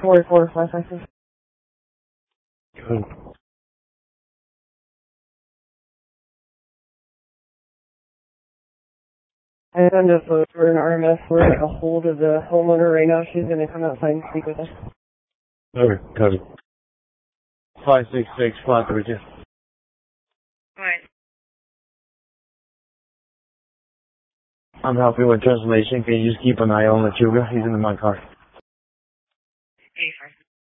44556. Good. I send us for an RMS. We're at a hold of the homeowner right now. She's going to come outside and speak with us. Okay, copy. 566 532. Alright. I'm helping with translation. Can you just keep an eye on the Chuga? He's in my car.